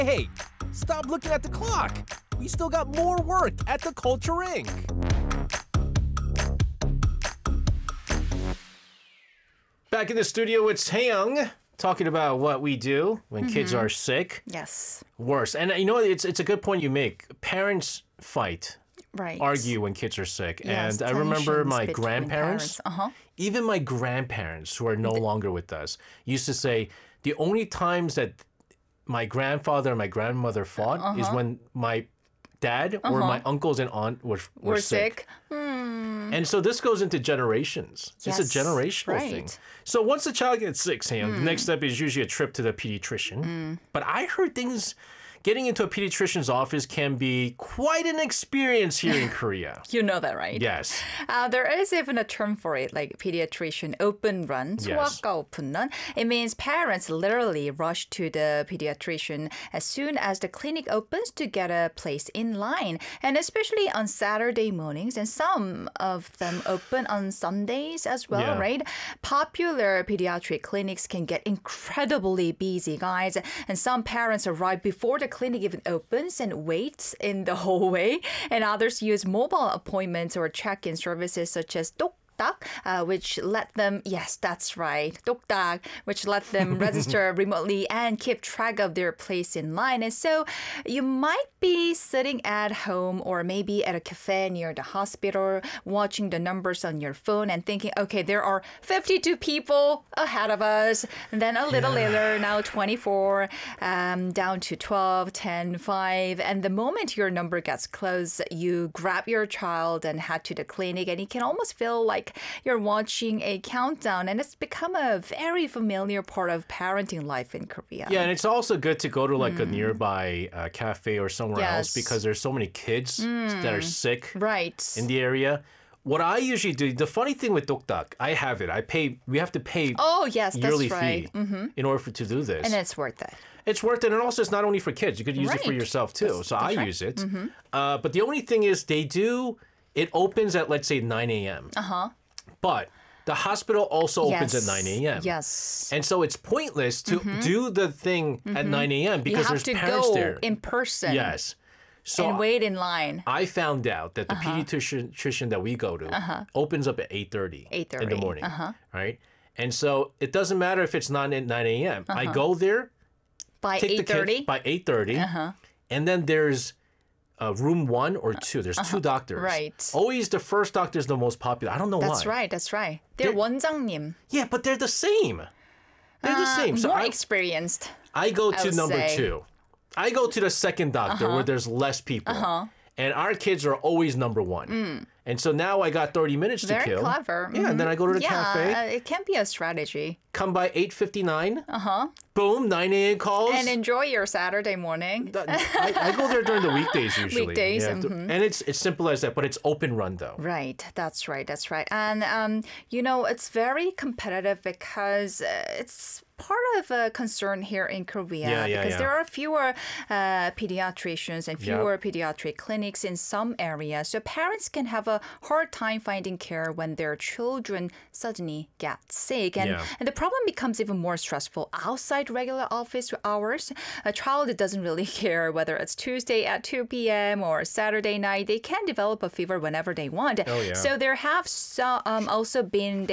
Hey, stop looking at the clock. We still got more work at the Culture Inc. Back in the studio, it's Haeyoung talking about what we do when kids are sick. Yes. Worse. And you know, it's a good point you make. Parents fight. Right. Argue when kids are sick. Yes, and I remember tensions my between grandparents, parents. even my grandparents who are no longer with us, used to say the only times that my grandfather and my grandmother fought is when my dad or my uncles and aunt were sick. And so this goes into generations. Yes, It's a generational right. thing. So once a child gets sick, Sam, the next step is usually a trip to the pediatrician. But I heard getting into a pediatrician's office can be quite an experience here in Korea. You know that, right? Yes. There is even a term for it, like pediatrician open run. Yes. 소아과 오픈 run. It means parents literally rush to the pediatrician as soon as the clinic opens to get a place in line. And especially on Saturday mornings, and some of them open on Sundays as well, Yeah. right? Popular pediatric clinics can get incredibly busy, guys. And some parents arrive before the clinic even opens and waits in the hallway. And others use mobile appointments or check-in services such as which let them, yes, that's right, 똑딱, which let them register remotely and keep track of their place in line. And so you might be sitting at home or maybe at a cafe near the hospital, watching the numbers on your phone and thinking, okay, there are 52 people ahead of us. And then a little later, now 24, down to 12, 10, 5. And the moment your number gets close, you grab your child and head to the clinic, and it can almost feel like you're watching a countdown, and it's become a very familiar part of parenting life in Korea. Yeah, and it's also good to go to like a nearby cafe or somewhere else Yes. because there's so many kids that are sick Right. in the area. What I usually do, the funny thing with Dokdak, I have it. We have to pay Oh, yes, yearly that's right. fee in order to do this. And it's worth it. It's worth it, and also it's not only for kids. You could use it for Right. yourself too. That's So I right. use it. But the only thing is it opens at, let's say, 9 a.m. But the hospital also opens at 9 a.m. Yes. And so it's pointless to do the thing at 9 a.m. You because have there's to parents go there. in person Yes. So and wait in line. I found out that the pediatrician that we go to opens up at 8:30 in the 8:30, morning. Right? And so it doesn't matter if it's not at 9 a.m. I go there, By take the kid 8:30? by 8:30, and then there's room 1 or 2. There's 2 doctors. Right. Always the first doctor is the most popular. I don't know That's why. right. That's right. They're 원장님. Yeah, but they're the same. They're the same. So More I experienced. go to would number say. 2. I go to the second doctor where there's less people. And our kids are always number 1. And so now I got 30 minutes to Very kill. clever. Yeah, and then I go to the Yeah, cafe, it can be a strategy. come by 8:59. Boom, 9 a.m. calls. And enjoy your Saturday morning. I go there during the weekdays usually. Weekdays, Yeah, and it's simple as that, but it's open run though. Right, that's right, that's right. And, it's very competitive because it's part of a concern here in Korea because there are fewer pediatricians and fewer pediatric clinics in some areas. So parents can have a hard time finding care when their children suddenly get sick. And the problem becomes even more stressful outside regular office hours. A child doesn't really care whether it's Tuesday at 2 p.m. or Saturday night. They can develop a fever whenever they want. Oh, yeah. So there have also been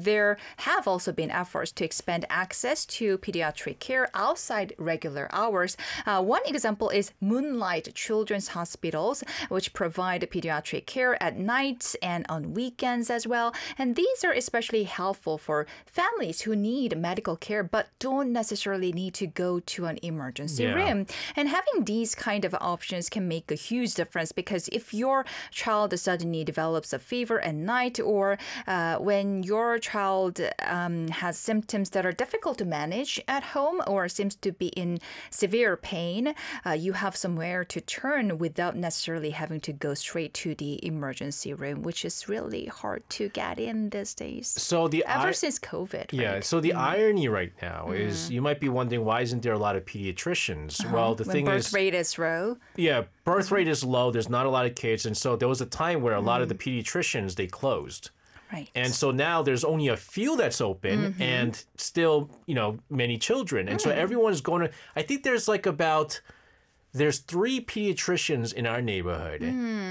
efforts to expand access to pediatric care outside regular hours. One example is Moonlight Children's Hospitals, which provide pediatric care at nights and on weekends as well. And these are especially helpful for families who need medical care but don't necessarily need to go to an emergency room. And having these kind of options can make a huge difference because if your child suddenly develops a fever at night or when your child has symptoms that are difficult to manage at home or seems to be in severe pain, you have somewhere to turn without necessarily having to go straight to the emergency room, which is really hard to get in these days. So Ever since COVID. Yeah, right? so the irony right now is you might be wondering why isn't there a lot of pediatricians? Well, the When thing birth is rate is low. yeah, birth rate is low. There's not a lot of kids. And so there was a time where a lot of the pediatricians, they closed. Right. And so now there's only a few that's open and still, many children. And so everyone's going to, I think there's like about there's 3 pediatricians in our neighborhood,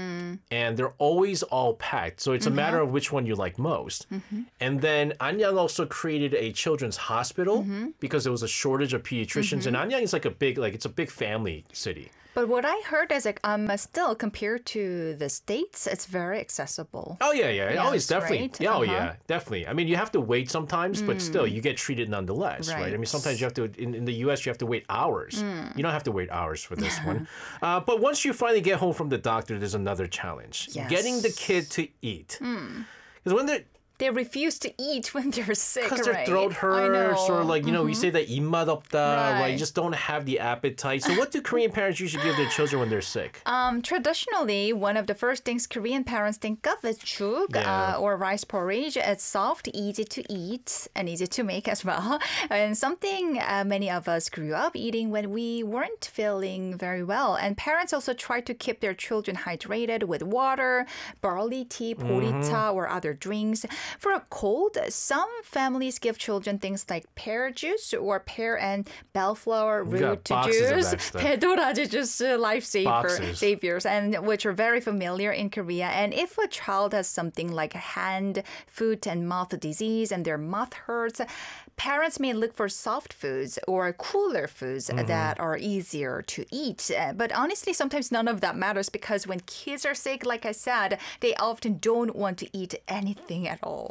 and they're always all packed. So it's a matter of which one you like most. And then Anyang also created a children's hospital because there was a shortage of pediatricians. And Anyang is like it's a big family city. But what I heard is like still compared to the States, it's very accessible. Oh yeah. Oh, it's Yes, definitely. right? Yeah, oh yeah, definitely. I mean, you have to wait sometimes, but still, you get treated nonetheless, right? I mean, Right. sometimes you have to. In the U.S., you have to wait hours. You don't have to wait hours for this one. But once you finally get home from the doctor, there's another challenge: getting the kid to eat. Because when They refuse to eat when they're sick, because their right? throat hurts, I or know. like we say that 입맛 없다, right? You Right. just don't have the appetite. So what do Korean parents usually give their children when they're sick? Traditionally, one of the first things Korean parents think of is chuk Yeah. or rice porridge. It's soft, easy to eat, and easy to make as well. And something many of us grew up eating when we weren't feeling very well. And parents also try to keep their children hydrated with water, barley tea, porita, or other drinks. For a cold, some families give children things like pear juice or pear and bellflower We got root boxes of juice, that stuff. 배도라지 juice, Boxes. saviors, and which are very familiar in Korea. And if a child has something like hand, foot, and mouth disease, and their mouth hurts, parents may look for soft foods or cooler foods that are easier to eat. But honestly, sometimes none of that matters because when kids are sick, like I said, they often don't want to eat anything at all.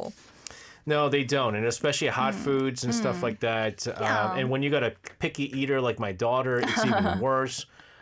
No, they don't, and especially hot foods and stuff like that. And when you got a picky eater like my daughter, it's even worse.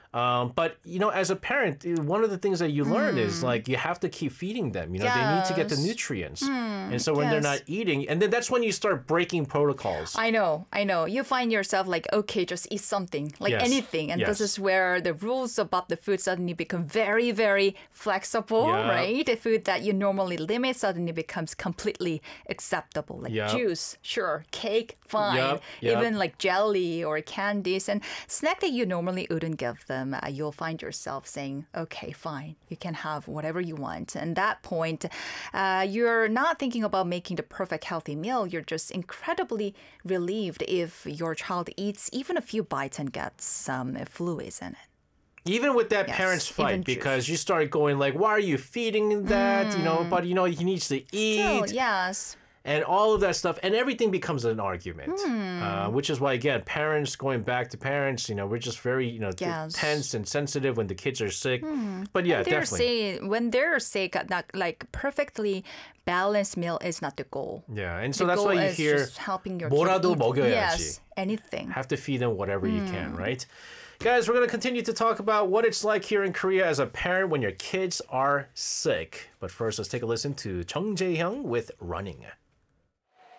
But as a parent, one of the things that you learn is like you have to keep feeding them. They need to get the Yes. nutrients, and so when they're yes. not eating, and then that's when you start breaking protocols. I know. You find yourself like, okay, just eat something, like Yes, anything. And this yes. is where the rules about the food suddenly become very, very flexible, Yep. right? The food that you normally limit suddenly becomes completely acceptable. Like Yep. juice, sure. Cake, fine. Yep, yep. Even like jelly or candies. And snack that you normally wouldn't give them, you'll find yourself saying, okay, fine. You can have whatever you want. And that point, you're not thinking about making the perfect healthy meal. You're just incredibly relieved if your child eats even a few bites and gets some fluids in it. Even with that Yes, parents fight, even juice. because you start going like, why are you feeding that? But he needs to eat. Still, yes. And all of that stuff, and everything becomes an argument, which is why, again, parents, going back to parents, we're just very, Yes. tense and sensitive when the kids are sick. But yeah, definitely. When they're sick, not like perfectly balanced meal is not the goal. Yeah, and so The that's goal why you is hear just helping your 뭐라도 kid eat. 먹여야지. Yes, anything. Have to feed them whatever you can, right? Guys, we're going to continue to talk about what it's like here in Korea as a parent when your kids are sick. But first, let's take a listen to Chung Jae-hyung with Running.